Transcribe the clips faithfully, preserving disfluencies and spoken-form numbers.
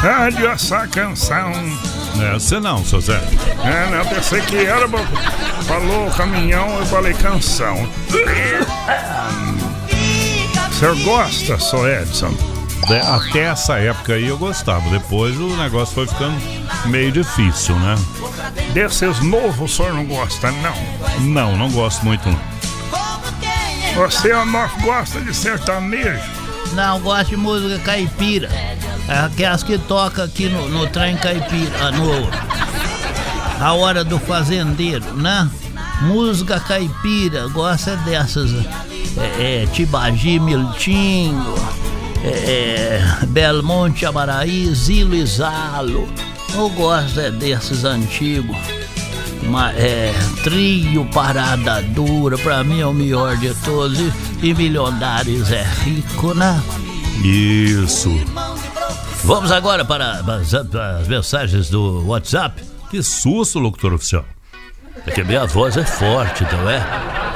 rádio essa canção. Essa não, seu Zé. É, não, eu pensei que era. Falou caminhão, eu falei canção. Você gosta, só Edson? De, até essa época aí eu gostava. Depois o negócio foi ficando meio difícil, né? Desses novos o senhor não gosta, não? Não, não gosto muito, não. Você, Onofre, gosta de sertanejo? Não, gosto de música caipira. Aquelas que toca aqui no, no trem caipira, no A Hora do Fazendeiro, né? Música caipira, gosta dessas. É, é, Tibagi, Miltinho, é, é, Belmonte, Amaraí, Zilo e Zalo. Eu gosto é, desses antigos. Uma, é, Trio, Parada Dura, pra mim é o melhor de todos. E, e Milionários é Rico, né? Isso. Vamos agora para as, as mensagens do WhatsApp. Que susto, locutor oficial. É que minha voz é forte, não é?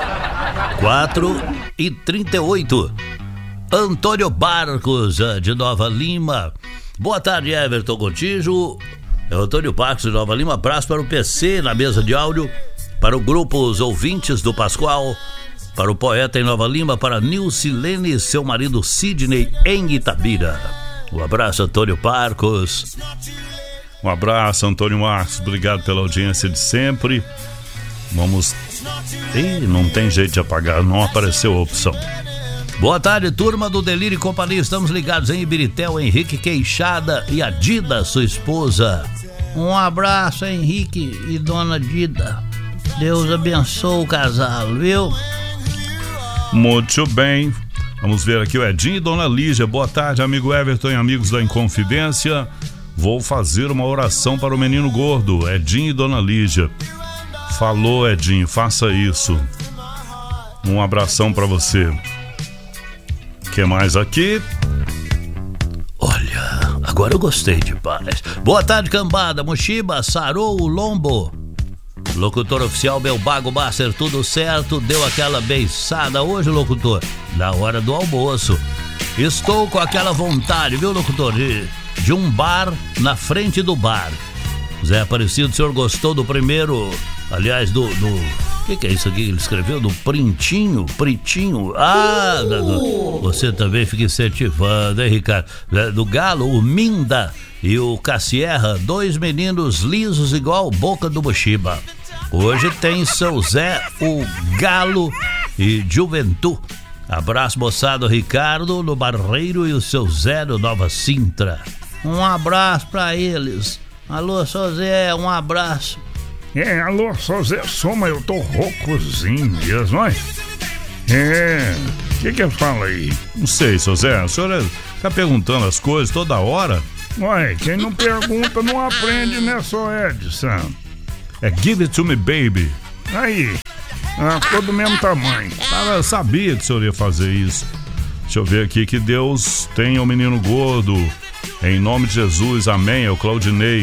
quatro e trinta e oito. Antônio Barcos, de Nova Lima. Boa tarde, Everton Gontijo. É o Antônio Barcos, de Nova Lima. Abraço para o P C na mesa de áudio. Para o grupo Os Ouvintes do Pascoal. Para o poeta em Nova Lima. Para Nilcilene e seu marido Sidney em Itabira. Um abraço, Antônio Barcos. Um abraço, Antônio Marcos. Obrigado pela audiência de sempre. Vamos... Ih, não tem jeito de apagar. Não apareceu a opção. Boa tarde, turma do Delírio e Companhia. Estamos ligados em Ibiritel, Henrique Queixada e a Dida, sua esposa. Um abraço, Henrique e dona Dida. Deus abençoe o casal, viu? Muito bem. Vamos ver aqui o Edinho e dona Lígia. Boa tarde, amigo Everton e amigos da Inconfidência. Vou fazer uma oração para o menino gordo, Edinho e dona Lígia. Falou, Edinho, faça isso. Um abração para você. O que mais aqui? Olha, agora eu gostei de paz. Boa tarde, cambada, Mochiba, sarou o lombo. Locutor oficial Belbago Master, tudo certo? Deu aquela beiçada hoje, locutor? Na hora do almoço. Estou com aquela vontade, viu, locutor? De, de um bar na frente do bar. Zé Aparecido, o senhor gostou do primeiro... Aliás, do... do o que, que é isso aqui que ele escreveu? Do printinho? Pritinho? Ah, do, você também fica incentivando, hein, Ricardo? Do Galo, o Minda e o Cassierra, dois meninos lisos igual boca do Mochiba. Hoje tem seu Zé, o Galo e Juventude. Abraço, moçado, Ricardo no Barreiro e o seu Zé no Nova Sintra. Um abraço pra eles. Alô, seu Zé, um abraço. É, alô, só Zé Soma, eu tô roucozinho mesmo, olha. É, o que que eu falo aí? Não sei, seu Zé, o senhor fica perguntando as coisas toda hora. Ué, quem não pergunta não aprende, né, só Edson? É Give It To Me Baby. Aí, ah, ficou do mesmo tamanho. Ah, eu sabia que o senhor ia fazer isso. Deixa eu ver aqui, que Deus tenha o menino gordo. Em nome de Jesus, amém, é o Claudinei.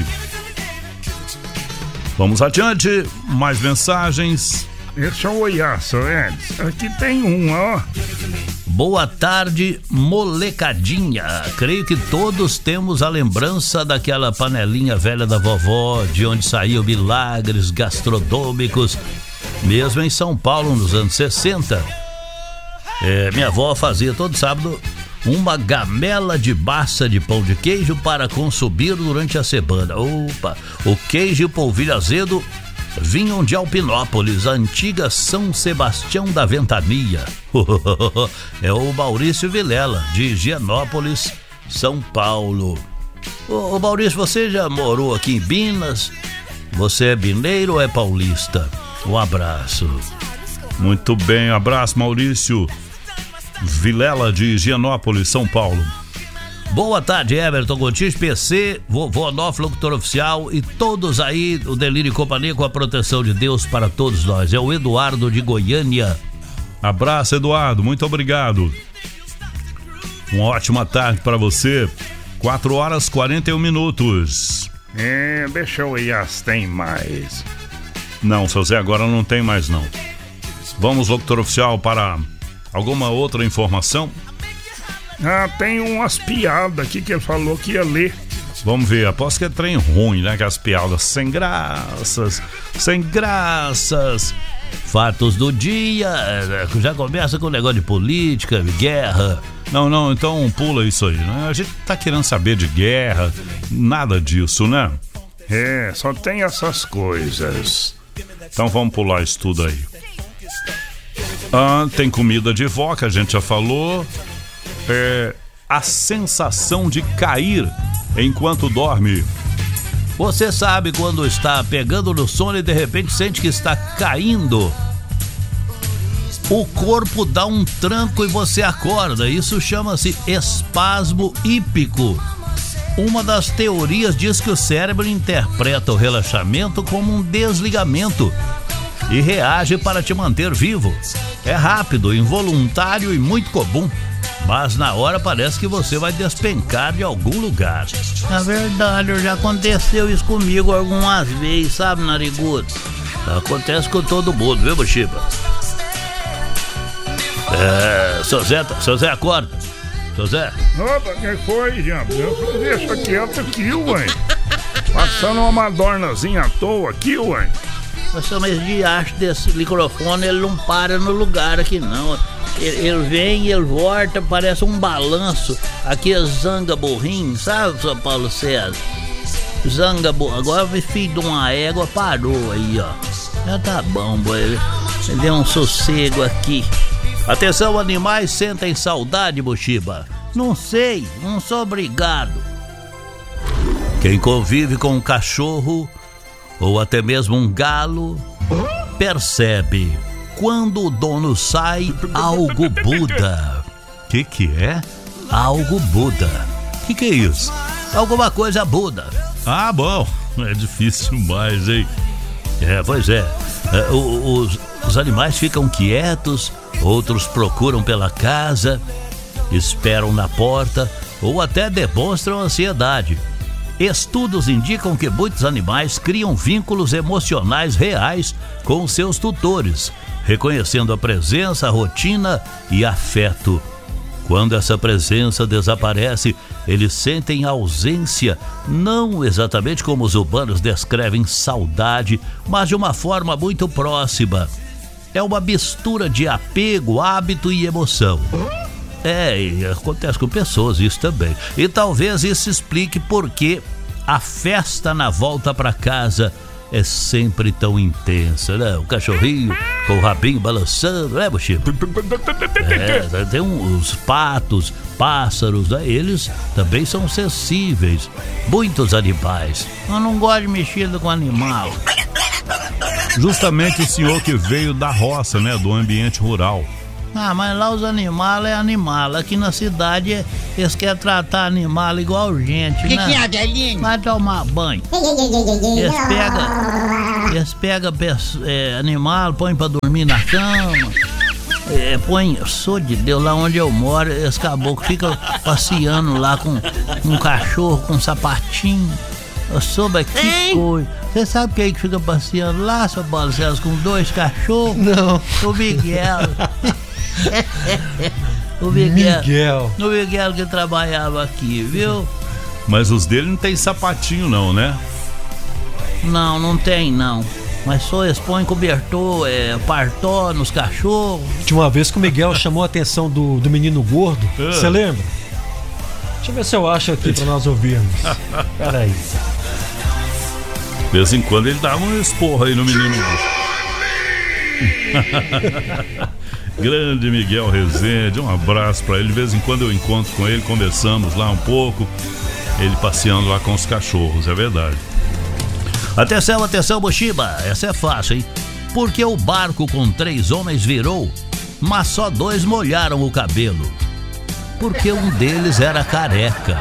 Vamos adiante, mais mensagens. Deixa eu olhar, seu Edson. Aqui tem um, ó. Boa tarde, molecadinha. Creio que todos temos a lembrança daquela panelinha velha da vovó, de onde saíam milagres gastronômicos, mesmo em São Paulo nos anos sessenta. É, minha avó fazia todo sábado uma gamela de massa de pão de queijo para consumir durante a semana. Opa! O queijo e o polvilho azedo vinham de Alpinópolis, a antiga São Sebastião da Ventania. É o Maurício Vilela, de Higienópolis, São Paulo. Ô, ô Maurício, você já morou aqui em Minas? Você é mineiro ou é paulista? Um abraço. Muito bem, abraço, Maurício Vilela, de Higienópolis, São Paulo. Boa tarde, Everton Gontijo, P C, vovô Onofre, locutor oficial e todos aí, o Delírio e Companhia, com a proteção de Deus para todos nós. É o Eduardo de Goiânia. Abraço, Eduardo, muito obrigado. Uma ótima tarde para você. quatro horas e quarenta e um minutos. É, deixa eu ir, as tem mais. Não, seu Zé, agora não tem mais não. Vamos, locutor oficial, para alguma outra informação? Ah, tem umas piadas aqui que ele falou que ia ler. Vamos ver, aposto que é trem ruim, né? Que as piadas sem graças, sem graças. Fatos do dia, já começa com o negócio de política, guerra. Não, não, então pula isso aí, né? A gente tá querendo saber de guerra, nada disso, né? É, só tem essas coisas. Então vamos pular isso tudo aí. Ah, tem comida de vó, que a gente já falou. É, a sensação de cair enquanto dorme. Você sabe quando está pegando no sono e de repente sente que está caindo? O corpo dá um tranco e você acorda. Isso chama-se espasmo hípico. Uma das teorias diz que o cérebro interpreta o relaxamento como um desligamento e reage para te manter vivo. É rápido, involuntário e muito comum, mas na hora parece que você vai despencar de algum lugar. Na verdade, já aconteceu isso comigo algumas vezes, sabe, narigudo? Acontece com todo mundo, viu, Mochiba? É, seu Zé, seu Zé, acorda. Seu Zé. Opa, quem foi, diabo? Deixa quieto aqui, ué. Passando uma madornazinha à toa aqui, ué. Nossa, mas diacho desse microfone, ele não para no lugar aqui, não. Ele, ele vem, ele volta, parece um balanço. Aqui é zanga burrinho, sabe, São Paulo César? Zanga burrinho. Agora o filho de uma égua parou aí, ó. Já tá bom, boy. Deu um sossego aqui. Atenção, animais sentem saudade, Mochiba? Não sei, não sou obrigado. Quem convive com um cachorro ou até mesmo um galo percebe quando o dono sai, algo muda. Que que é? Algo muda. Que que é isso? Alguma coisa muda. Ah, bom, é difícil demais, hein? É, pois é. é os, os animais ficam quietos, outros procuram pela casa, esperam na porta ou até demonstram ansiedade. Estudos indicam que muitos animais criam vínculos emocionais reais com seus tutores, reconhecendo a presença, a rotina e afeto. Quando essa presença desaparece, eles sentem ausência, não exatamente como os humanos descrevem saudade, mas de uma forma muito próxima. É uma mistura de apego, hábito e emoção. É, e acontece com pessoas isso também. E talvez isso explique por que a festa na volta para casa é sempre tão intensa, né? O cachorrinho com o rabinho balançando, né, Mochiba? É, tem uns patos, pássaros, né? Eles também são sensíveis. Muitos animais. Eu não gosto de mexida com animal. Justamente o senhor que veio da roça, né? Do ambiente rural. Ah, mas lá os animais é animal. Aqui na cidade eles querem tratar animal igual gente, que né? Que é, velhinho? Vai tomar banho. Eles pegam, eles pegam é, animal, põem pra dormir na cama. É, põe, sou de Deus, lá onde eu moro, esse caboclo fica passeando lá com um cachorro com um sapatinho. Eu soube que coisa. Você sabe quem que fica passeando lá, seu Paulo César, com dois cachorros? Não. O Miguel. O Miguel. Miguel. O Miguel que trabalhava aqui, viu? Mas os dele não tem sapatinho não, né? Não, não tem não. Mas só expõe cobertor, é, partó nos cachorros. Tinha uma vez que o Miguel chamou a atenção do, do menino gordo. Você lembra? Deixa eu ver se eu acho aqui pra nós ouvirmos. Peraí. De vez em quando ele dava um esporro aí no menino. Grande Miguel Rezende, um abraço pra ele. De vez em quando eu encontro com ele, conversamos lá um pouco. Ele passeando lá com os cachorros, é verdade. Atenção, atenção, Mochiba, essa é fácil, hein? Porque o barco com três homens virou, mas só dois molharam o cabelo. Porque um deles era careca.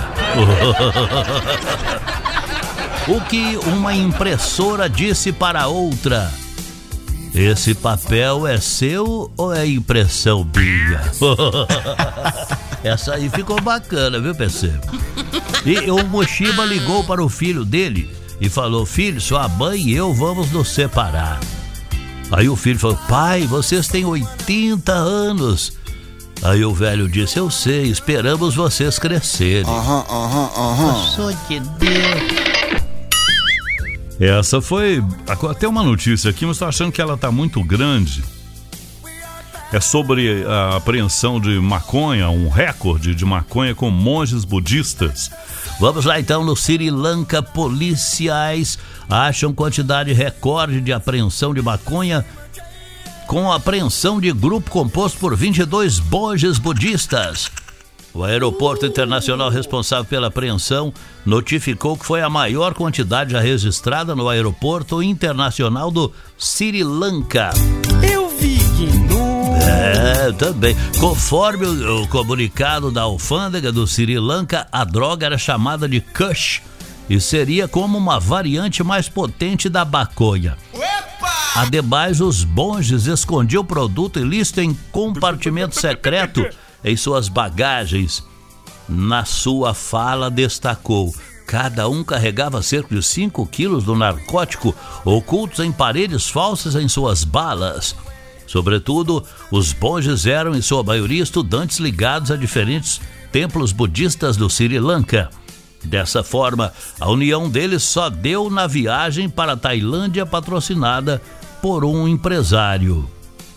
O que uma impressora disse para a outra: esse papel é seu ou é impressão minha? Essa aí ficou bacana, viu, P C? E o Mochiba ligou para o filho dele e falou: filho, sua mãe e eu vamos nos separar. Aí o filho falou: pai, vocês têm oitenta anos. Aí o velho disse: eu sei, esperamos vocês crescerem. Aham, aham, aham. Sou de Deus. Essa foi até uma notícia aqui, mas estou achando que ela está muito grande. É sobre a apreensão de maconha, um recorde de maconha com monges budistas. Vamos lá então, no Sri Lanka, policiais acham quantidade recorde de apreensão de maconha com apreensão de grupo composto por vinte e dois monges budistas. O aeroporto internacional responsável pela apreensão notificou que foi a maior quantidade já registrada no aeroporto internacional do Sri Lanka. Eu vi que no... É, também. Conforme o, o comunicado da alfândega do Sri Lanka, a droga era chamada de Kush e seria como uma variante mais potente da maconha. Ademais, os monges escondiam o produto ilícito em compartimento secreto em suas bagagens. Na sua fala destacou: cada um carregava cerca de cinco quilos do narcótico ocultos em paredes falsas em suas balas. Sobretudo, os monges eram em sua maioria estudantes ligados a diferentes templos budistas do Sri Lanka. Dessa forma, a união deles só deu na viagem para a Tailândia patrocinada por um empresário.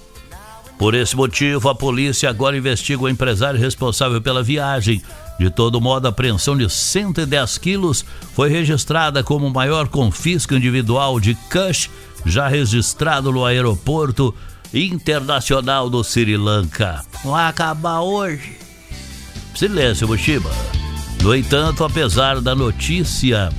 Por esse motivo, a polícia agora investiga o empresário responsável pela viagem. De todo modo, a apreensão de cento e dez quilos foi registrada como o maior confisco individual de Kush já registrado no aeroporto internacional do Sri Lanka. Vai acabar hoje. Silêncio, Mushiba. No entanto, apesar da notícia...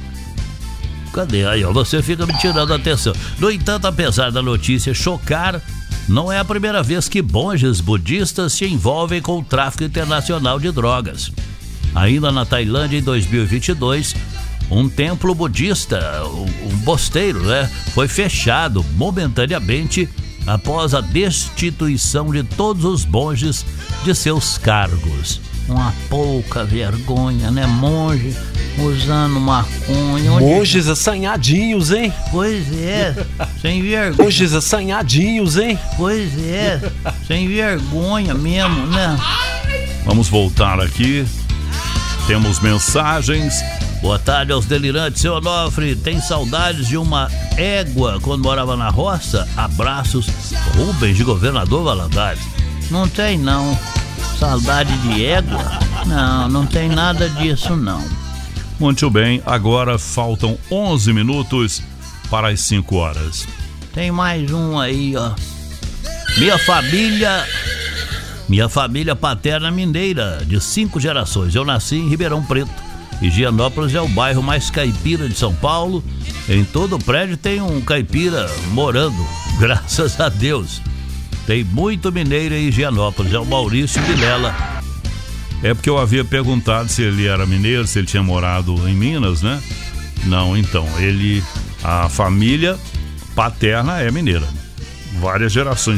Cadê? Aí, ó, você fica me tirando a atenção. No entanto, apesar da notícia chocar, não é a primeira vez que monges budistas se envolvem com o tráfico internacional de drogas. Ainda na Tailândia, em dois mil e vinte e dois, um templo budista, um mosteiro, né, foi fechado momentaneamente após a destituição de todos os monges de seus cargos. Uma pouca vergonha, né? Monge usando maconha. Onde... Monges assanhadinhos, hein? Pois é, sem vergonha. Monges assanhadinhos, hein? Pois é, sem vergonha mesmo, né? Vamos voltar aqui. Temos mensagens. Boa tarde aos delirantes. Seu Onofre, tem saudades de uma égua quando morava na roça? Abraços, Rubens de Governador Valadares. Não tem não. Saudade de égua? Não, não tem nada disso não. Muito bem, agora faltam onze minutos para as cinco horas. Tem mais um aí, ó. Minha família... Minha família paterna mineira, de cinco gerações. Eu nasci em Ribeirão Preto. Higienópolis é o bairro mais caipira de São Paulo. Em todo o prédio tem um caipira morando, graças a Deus. Tem muito mineiro em Higienópolis, é o Maurício Vilela. É porque eu havia perguntado se ele era mineiro, se ele tinha morado em Minas, né? Não, então, ele, a família paterna é mineira. Várias gerações.